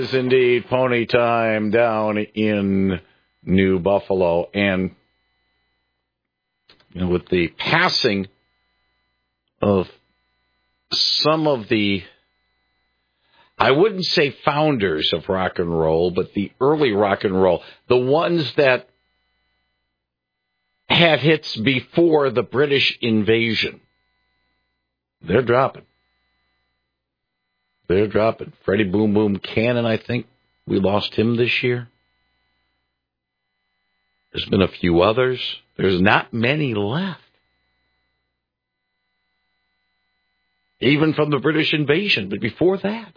Is indeed pony time down in New Buffalo. And, with the passing of some of the, I wouldn't say founders of rock and roll, but the early rock and roll, the ones that had hits before the British invasion, they're dropping. They're dropping. Freddie Boom Boom Cannon, I think we lost him this year. There's been a few others. There's not many left. Even from the British invasion. But before that,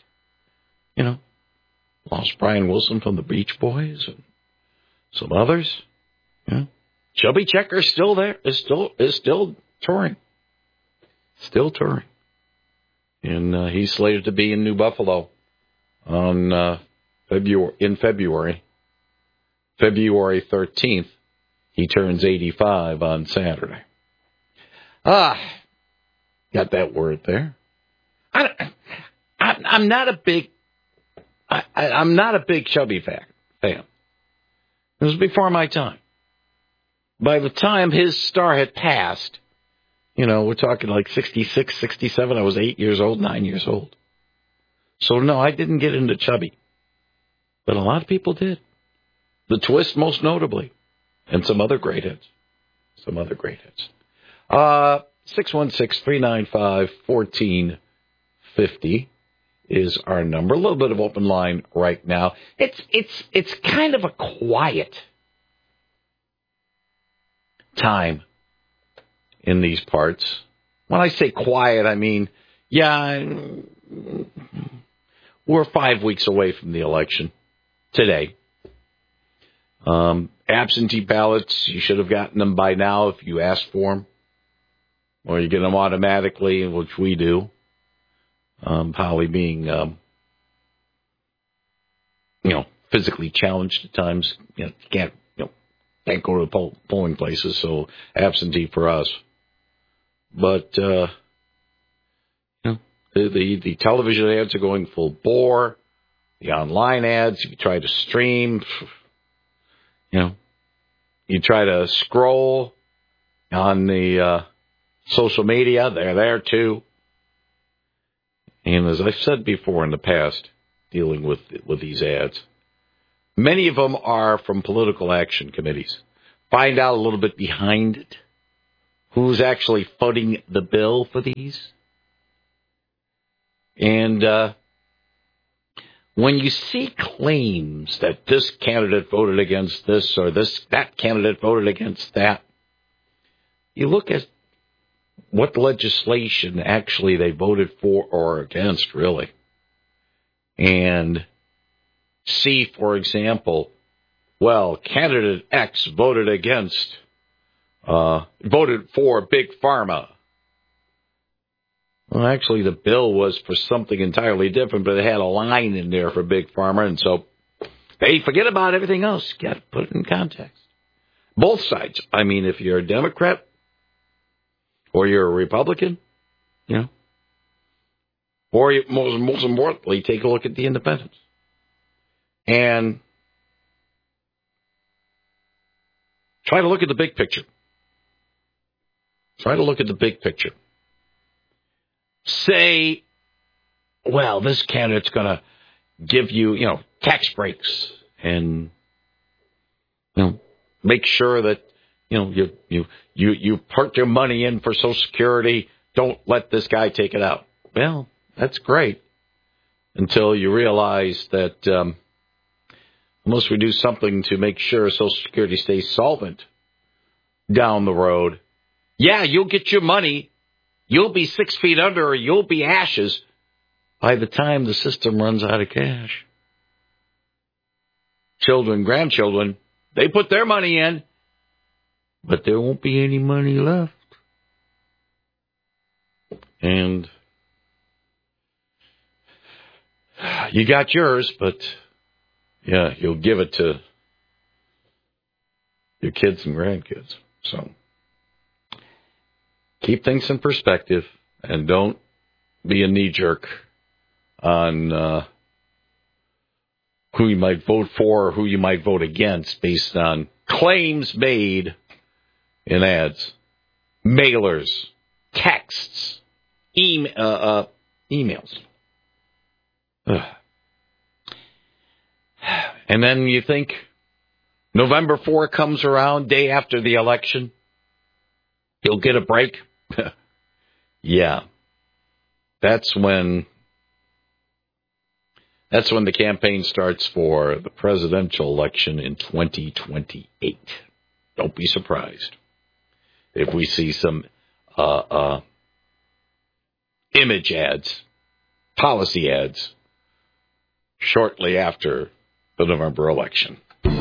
lost Brian Wilson from the Beach Boys and some others. Chubby Checker's still there. Is still touring. Still touring. And he's slated to be in New Buffalo on February 13th. He turns 85 on Saturday. Got that word there. I'm not a big Chubby fan. It was before my time. By the time his star had passed, we're talking like 66, 67. I was 9 years old. So, no, I didn't get into Chubby. But a lot of people did. The Twist, most notably. And some other great hits. 616-395-1450 is our number. A little bit of open line right now. It's kind of a quiet time in these parts. When I say quiet, I mean, we're 5 weeks away from the election today. Absentee ballots, you should have gotten them by now if you asked for them. Or you get them automatically, which we do. Holly being, physically challenged at times. Can't go to the polling places, so absentee for us. But, the television ads are going full bore. The online ads, you try to stream, you try to scroll on the social media, they're there too. And as I've said before in the past, dealing with these ads, many of them are from political action committees. Find out a little bit behind it. Who's actually footing the bill for these? And when you see claims that this candidate voted against this or that candidate voted against that, you look at what legislation actually they voted for or against, really. And see, for example, candidate X voted for Big Pharma. Well, actually, the bill was for something entirely different, but it had a line in there for Big Pharma, and so they forget about everything else. You got to put it in context. Both sides. I mean, if you're a Democrat or you're a Republican, or most importantly, take a look at the independents. And try to look at the big picture. Say, this candidate's going to give you, tax breaks and, make sure that, you put your money in for Social Security. Don't let this guy take it out. Well, that's great until you realize that unless we do something to make sure Social Security stays solvent down the road, you'll get your money. You'll be 6 feet under or you'll be ashes by the time the system runs out of cash. Children, grandchildren, they put their money in, but there won't be any money left. And you got yours, but you'll give it to your kids and grandkids. So keep things in perspective and don't be a knee-jerk on who you might vote for or who you might vote against based on claims made in ads, mailers, texts, emails. Ugh. And then you think November 4 comes around, day after the election, he'll get a break? Yeah. That's when the campaign starts for the presidential election in 2028. Don't be surprised if we see some image ads, policy ads, shortly after the November election.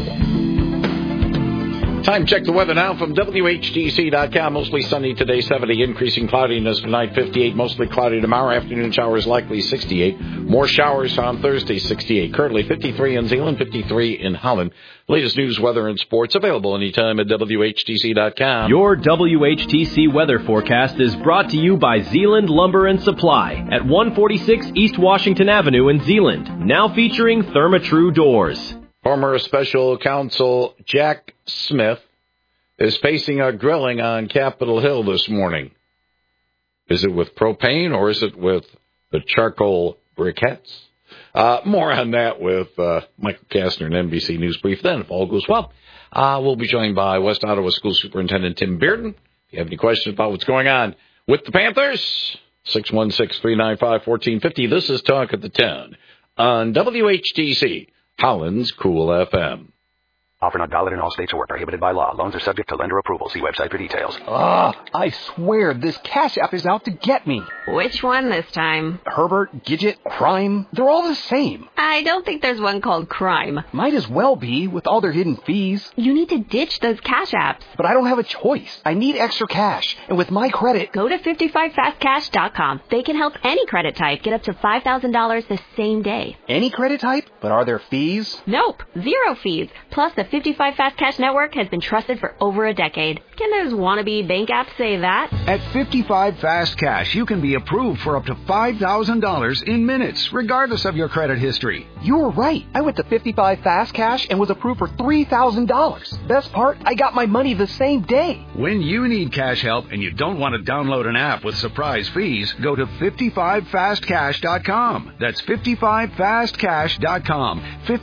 Time check the weather now from WHTC.com. Mostly sunny today, 70. Increasing cloudiness tonight, 58. Mostly cloudy tomorrow. Afternoon showers likely, 68. More showers on Thursday, 68. Currently 53 in Zeeland, 53 in Holland. Latest news, weather, and sports available anytime at WHTC.com. Your WHTC weather forecast is brought to you by Zeeland Lumber and Supply at 146 East Washington Avenue in Zeeland. Now featuring Therma-Tru doors. Former special counsel Jack Smith is facing a grilling on Capitol Hill this morning. Is it with propane or is it with the charcoal briquettes? More on that with Michael Kastner and NBC News Brief. Then, if all goes well, we'll be joined by West Ottawa School Superintendent Tim Bearden. If you have any questions about what's going on with the Panthers, 616-395-1450. This is Talk of the Town on WHTC. Holland's Cool FM. Offer not valid in all states or prohibited by law. Loans are subject to lender approval. See website for details. I swear this Cash App is out to get me. Which one this time? Herbert, Gidget, Crime, they're all the same. I don't think there's one called Crime. Might as well be, with all their hidden fees. You need to ditch those Cash Apps. But I don't have a choice. I need extra cash. And with my credit... Go to 55fastcash.com. They can help any credit type get up to $5,000 the same day. Any credit type? But are there fees? Nope. Zero fees. Plus, the 55 Fast Cash network has been trusted for over a decade. Can those wannabe bank apps say that? At 55 Fast Cash, you can be approved for up to $5,000 in minutes, regardless of your credit history. You were right. I went to 55 Fast Cash and was approved for $3,000. Best part, I got my money the same day. When you need cash help and you don't want to download an app with surprise fees, go to 55fastcash.com. That's 55fastcash.com.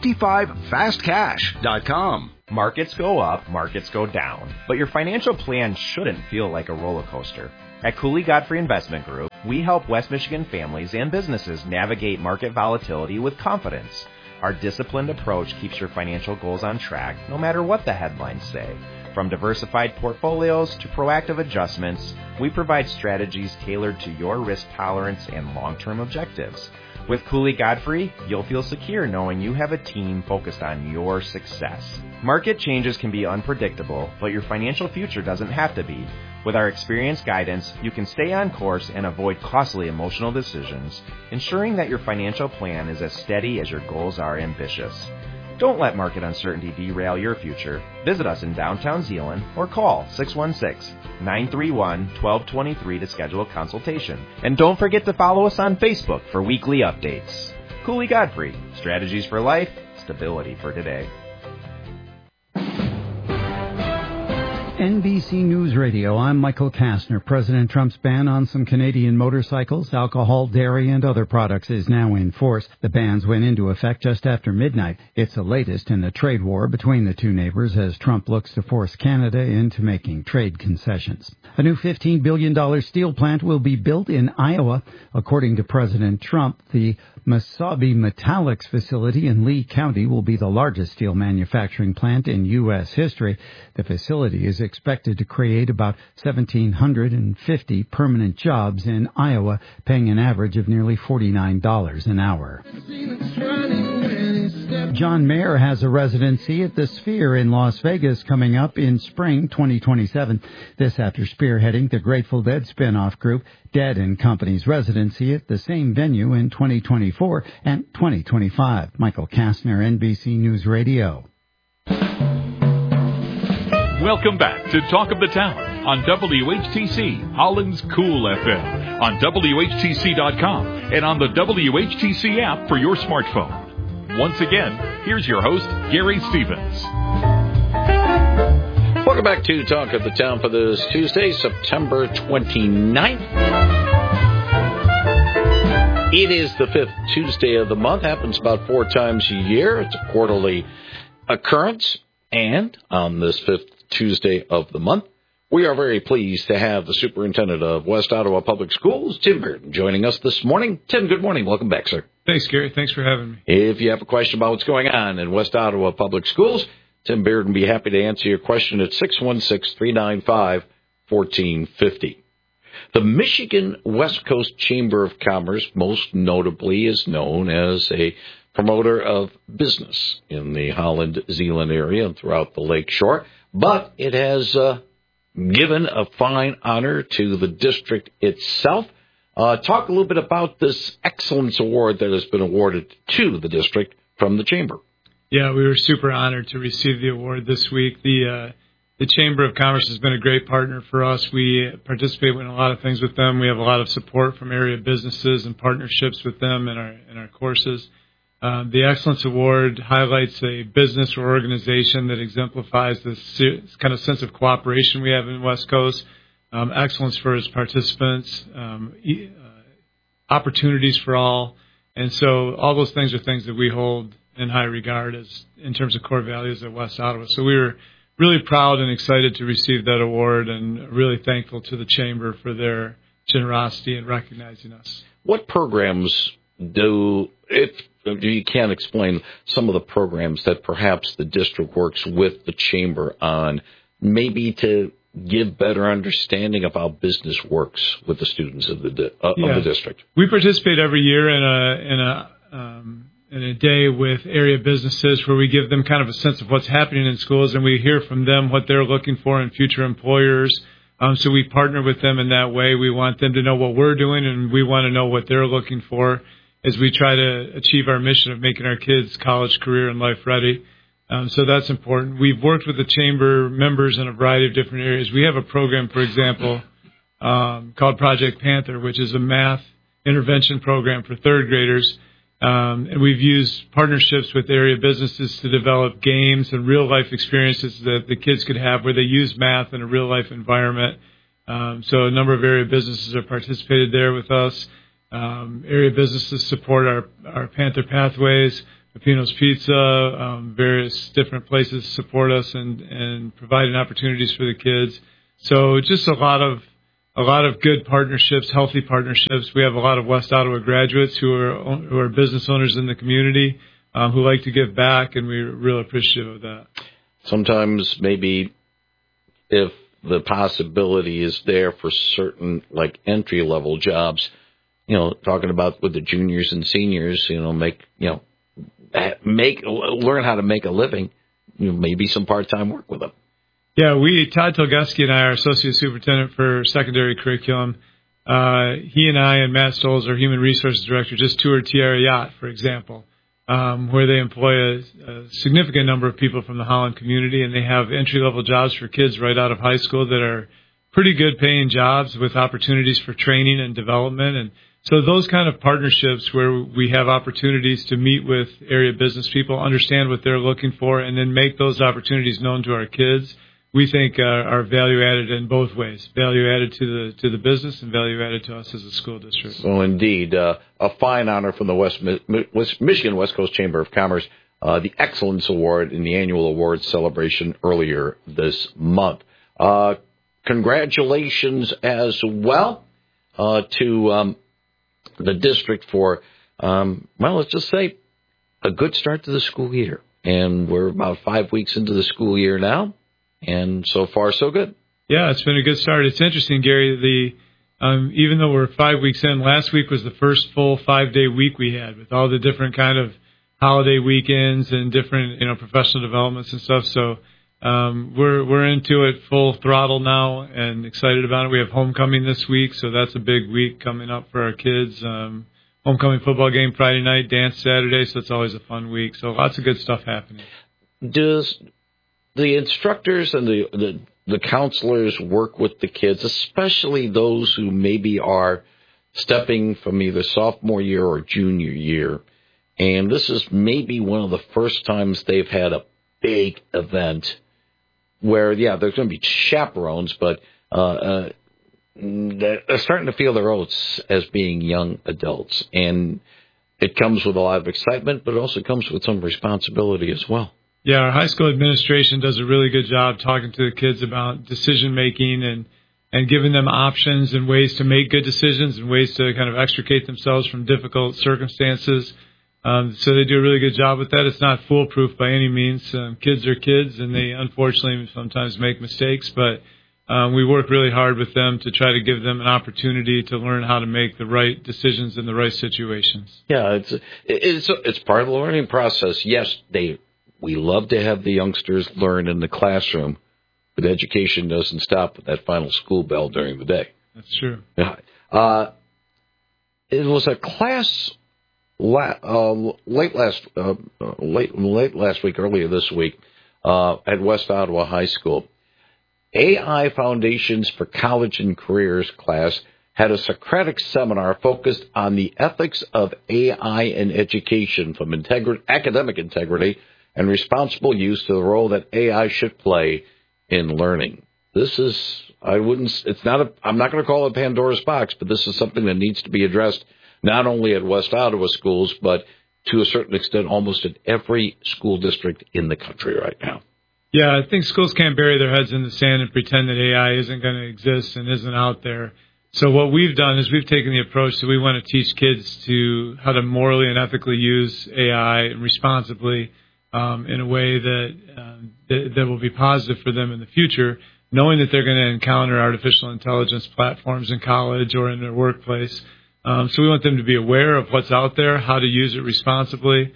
55fastcash.com. Markets go up, markets go down, but your financial plan shouldn't feel like a roller coaster. At Cooley Godfrey Investment Group, we help West Michigan families and businesses navigate market volatility with confidence. Our disciplined approach keeps your financial goals on track, no matter what the headlines say. From diversified portfolios to proactive adjustments, we provide strategies tailored to your risk tolerance and long-term objectives. With Cooley Godfrey, you'll feel secure knowing you have a team focused on your success. Market changes can be unpredictable, but your financial future doesn't have to be. With our experienced guidance, you can stay on course and avoid costly emotional decisions, ensuring that your financial plan is as steady as your goals are ambitious. Don't let market uncertainty derail your future. Visit us in downtown Zeeland or call 616-931-1223 to schedule a consultation. And don't forget to follow us on Facebook for weekly updates. Cooley Godfrey, strategies for life, stability for today. NBC News Radio, I'm Michael Kastner. President Trump's ban on some Canadian motorcycles, alcohol, dairy, and other products is now in force. The bans went into effect just after midnight. It's the latest in the trade war between the two neighbors as Trump looks to force Canada into making trade concessions. A new $15 billion steel plant will be built in Iowa. According to President Trump, the Mesabi Metallics facility in Lee County will be the largest steel manufacturing plant in U.S. history. The facility is expected to create about 1,750 permanent jobs in Iowa, paying an average of nearly $49 an hour. John Mayer has a residency at the Sphere in Las Vegas coming up in spring 2027. This after spearheading the Grateful Dead spin-off group Dead & Company's residency at the same venue in 2024 and 2025. Michael Kastner, NBC News Radio. Welcome back to Talk of the Town on WHTC, Holland's Cool FM, on WHTC.com, and on the WHTC app for your smartphone. Once again, here's your host, Gary Stevens. Welcome back to Talk of the Town for this Tuesday, September 29th. It is the 5th Tuesday of the month. Happens about 4 times a year. It's a quarterly occurrence. And on this 5th Tuesday of the month, we are very pleased to have the Superintendent of West Ottawa Public Schools, Tim Bearden, joining us this morning. Tim, good morning. Welcome back, sir. Thanks, Gary. Thanks for having me. If you have a question about what's going on in West Ottawa Public Schools, Tim Bearden will be happy to answer your question at 616-395-1450. The Michigan West Coast Chamber of Commerce, most notably, is known as a promoter of business in the Holland-Zeeland area and throughout the Lake Shore, but it has given a fine honor to the district itself. Talk a little bit about this Excellence Award that has been awarded to the district from the Chamber. Yeah, we were super honored to receive the award this week. The Chamber of Commerce has been a great partner for us. We participate in a lot of things with them. We have a lot of support from area businesses and partnerships with them in our courses. The Excellence Award highlights a business or organization that exemplifies this kind of sense of cooperation we have in West Coast, excellence for its participants, opportunities for all. And so all those things are things that we hold in high regard as in terms of core values at West Ottawa. So we were really proud and excited to receive that award and really thankful to the Chamber for their generosity in recognizing us. What programs you can explain some of the programs that perhaps the district works with the Chamber on, maybe to give better understanding of how business works with the students of the district? We participate every year in a day with area businesses where we give them kind of a sense of what's happening in schools, and we hear from them what they're looking for in future employers. So we partner with them in that way. We want them to know what we're doing, and we want to know what they're looking for as we try to achieve our mission of making our kids college, career, and life ready. So that's important. We've worked with the Chamber members in a variety of different areas. We have a program, for example, called Project Panther, which is a math intervention program for third graders. And we've used partnerships with area businesses to develop games and real-life experiences that the kids could have where they use math in a real-life environment. So a number of area businesses have participated there with us. Area businesses support our Panther Pathways, Pepino's Pizza, various different places support us and providing opportunities for the kids. So just a lot of good partnerships, healthy partnerships. We have a lot of West Ottawa graduates who are business owners in the community who like to give back, and we're real appreciative of that. Sometimes maybe if the possibility is there for certain like entry-level jobs, talking about with the juniors and seniors, learn how to make a living, maybe some part-time work with them. Yeah, Todd Tolgeski and I are Associate Superintendent for Secondary Curriculum. He and I and Matt Stoles, our Human Resources Director, just toured Tierra Yacht, for example, where they employ a significant number of people from the Holland community, and they have entry-level jobs for kids right out of high school that are pretty good paying jobs with opportunities for training and development. And so those kind of partnerships where we have opportunities to meet with area business people, understand what they're looking for, and then make those opportunities known to our kids, we think are value added in both ways. Value added to the business and value added to us as a school district. So indeed, a fine honor from the Michigan West Coast Chamber of Commerce, the Excellence Award in the annual awards celebration earlier this month. Congratulations as well to the district for, let's just say, a good start to the school year. And we're about 5 weeks into the school year now, and so far so good. Yeah, it's been a good start. It's interesting, Gary, even though we're 5 weeks in, last week was the first full 5-day week we had with all the different kind of holiday weekends and different, professional developments and stuff. So we're into it full throttle now and excited about it. We have homecoming this week, so that's a big week coming up for our kids. Homecoming football game Friday night, dance Saturday, so it's always a fun week. So lots of good stuff happening. Does the instructors and the counselors work with the kids, especially those who maybe are stepping from either sophomore year or junior year, And this is maybe one of the first times they've had a big event where, yeah, there's going to be chaperones, but they're starting to feel their oats as being young adults. And it comes with a lot of excitement, but it also comes with some responsibility as well. Yeah, our high school administration does a really good job talking to the kids about decision-making and giving them options and ways to make good decisions and ways to kind of extricate themselves from difficult circumstances. So they do a really good job with that. It's not foolproof by any means. Kids are kids, and they unfortunately sometimes make mistakes, but we work really hard with them to try to give them an opportunity to learn how to make the right decisions in the right situations. Yeah, it's part of the learning process. Yes, we love to have the youngsters learn in the classroom, but education doesn't stop with that final school bell during the day. That's true. Yeah. It was a class late last week, earlier this week, at West Ottawa High School. AI Foundations for College and Careers class had a Socratic seminar focused on the ethics of AI in education, from academic integrity and responsible use to the role that AI should play in learning. I'm not going to call it Pandora's box, but this is something that needs to be addressed not only at West Ottawa schools, but to a certain extent almost at every school district in the country right now. Yeah, I think schools can't bury their heads in the sand and pretend that AI isn't going to exist and isn't out there. So what we've done is we've taken the approach that we want to teach kids how to morally and ethically use AI responsibly in a way that will be positive for them in the future, knowing that they're going to encounter artificial intelligence platforms in college or in their workplace. So we want them to be aware of what's out there, how to use it responsibly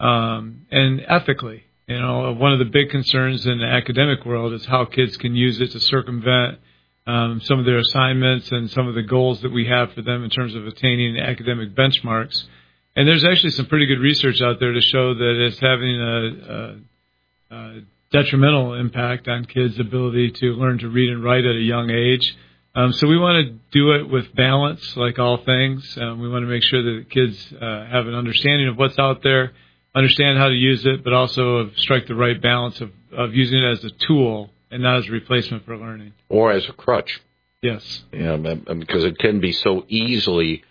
and ethically. You know, one of the big concerns in the academic world is how kids can use it to circumvent some of their assignments and some of the goals that we have for them in terms of attaining academic benchmarks. And there's actually some pretty good research out there to show that it's having a detrimental impact on kids' ability to learn to read and write at a young age. So we want to do it with balance, like all things. We want to make sure that the kids have an understanding of what's out there, understand how to use it, but also strike the right balance of using it as a tool and not as a replacement for learning. Or as a crutch. Yes. Yeah, because it can be so easily.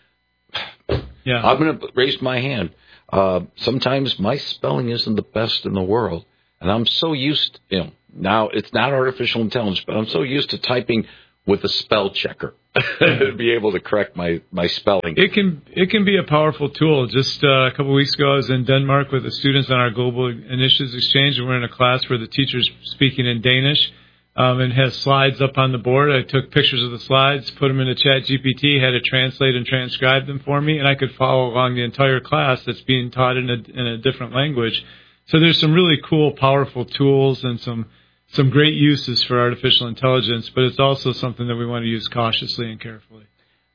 Yeah. I'm going to raise my hand. Sometimes my spelling isn't the best in the world, and I'm so used, now it's not artificial intelligence, but I'm so used to typing with a spell checker to be able to correct my spelling. It can be a powerful tool. Just a couple of weeks ago, I was in Denmark with the students on our Global Initiatives Exchange, and we're in a class where the teacher's speaking in Danish and has slides up on the board. I took pictures of the slides, put them into ChatGPT, had it translate and transcribe them for me, and I could follow along the entire class that's being taught in a different language. So there's some really cool, powerful tools and some great uses for artificial intelligence, but it's also something that we want to use cautiously and carefully.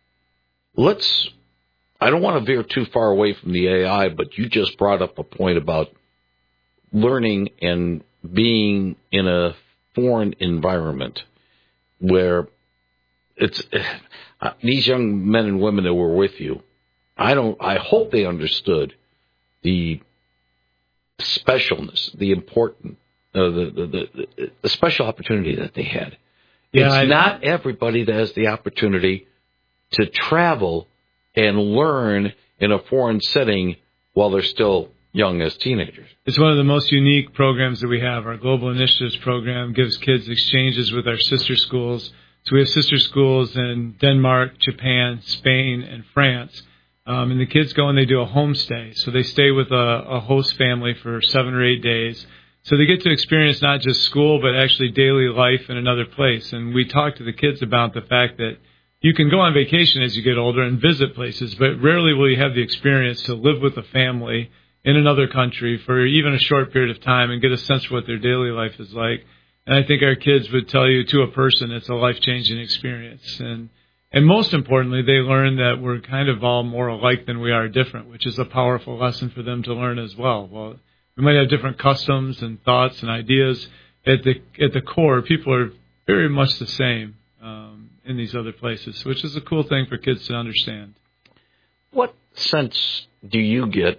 I don't want to veer too far away from the AI, but you just brought up a point about learning and being in a foreign environment where it's these young men and women that were with you. I hope they understood the specialness, the important, the special opportunity that they had. Yeah, it's not everybody that has the opportunity to travel and learn in a foreign setting while they're still young as teenagers. It's one of the most unique programs that we have. Our Global Initiatives program gives kids exchanges with our sister schools. So we have sister schools in Denmark, Japan, Spain, and France. And the kids go and they do a homestay. So they stay with a host family for 7 or 8 days. So they get to experience not just school, but actually daily life in another place. And we talk to the kids about the fact that you can go on vacation as you get older and visit places, but rarely will you have the experience to live with a family in another country for even a short period of time and get a sense of what their daily life is like. And I think our kids would tell you to a person it's a life-changing experience. And most importantly, they learn that we're kind of all more alike than we are different, which is a powerful lesson for them to learn as well. Well, we might have different customs and thoughts and ideas. At the core, people are very much the same in these other places, which is a cool thing for kids to understand. What sense do you get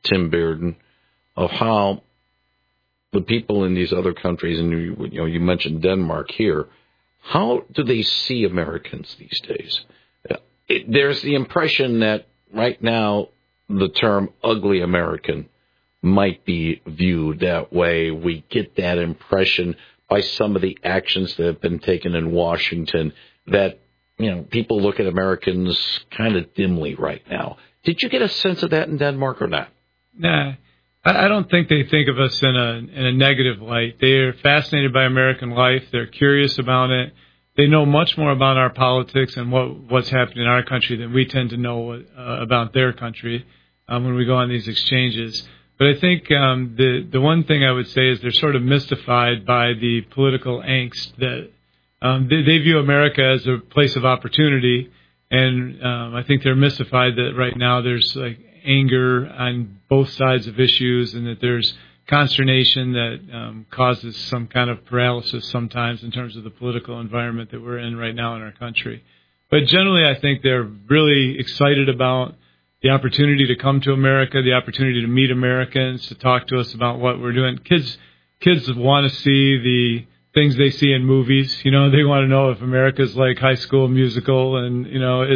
Tim Bearden, of how the people in these other countries, and you mentioned Denmark here, how do they see Americans these days? There's the impression that right now the term ugly American might be viewed that way. We get that impression by some of the actions that have been taken in Washington that, people look at Americans kind of dimly right now. Did you get a sense of that in Denmark or not? Nah, I don't think they think of us in a negative light. They're fascinated by American life. They're curious about it. They know much more about our politics and what's happening in our country than we tend to know about their country when we go on these exchanges. But I think the one thing I would say is they're sort of mystified by the political angst that they view America as a place of opportunity, and I think they're mystified that right now there's like anger on both sides of issues, and that there's consternation that causes some kind of paralysis sometimes in terms of the political environment that we're in right now in our country. But generally, I think they're really excited about the opportunity to come to America, the opportunity to meet Americans, to talk to us about what we're doing. Kids want to see the things they see in movies. They want to know if America's like High School Musical, and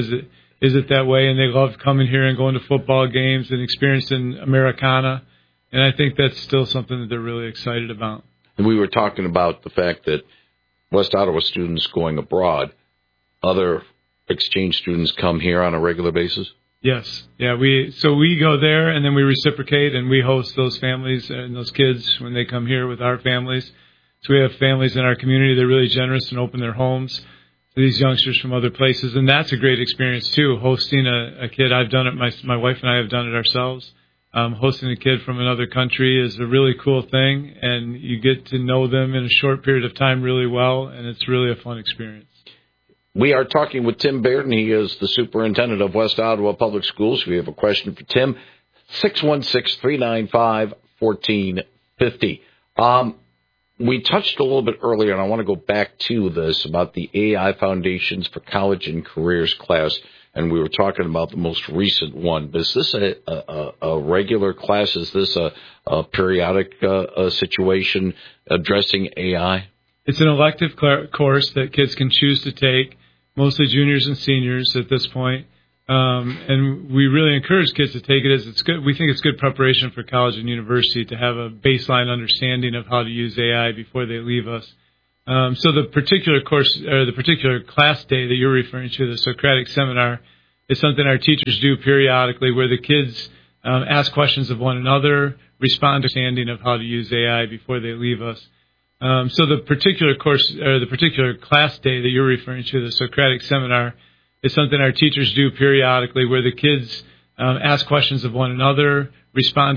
is it that way? And they love coming here and going to football games and experiencing Americana. And I think that's still something that they're really excited about. And we were talking about the fact that West Ottawa students going abroad, other exchange students come here on a regular basis? Yes. Yeah, we go there, and then we reciprocate, and we host those families and those kids when they come here with our families. So we have families in our community that are really generous and open their homes to these youngsters from other places, and that's a great experience too, hosting a kid. I've done it, my wife and I have done it ourselves. Hosting a kid from another country is a really cool thing, and you get to know them in a short period of time really well, and it's really a fun experience. We are talking with Tim Bearden. He is the superintendent of West Ottawa Public Schools. We have a question for Tim, 616-395-1450. We touched a little bit earlier, and I want to go back to this about the AI Foundations for College and Careers class, and we were talking about the most recent one. Is this a regular class? Is this a periodic situation addressing AI? It's an elective course that kids can choose to take, mostly juniors and seniors at this point. And we really encourage kids to take it as it's good. We think it's good preparation for college and university to have a baseline understanding of how to use AI before they leave us. So the particular course, or the particular class day that you're referring to, the Socratic Seminar, is something our teachers do periodically where the kids ask questions of one another, respond to understanding of how to use AI before they leave us. So the particular course, or the particular class day that you're referring to, the Socratic Seminar, is something our teachers do periodically where the kids ask questions of one another, respond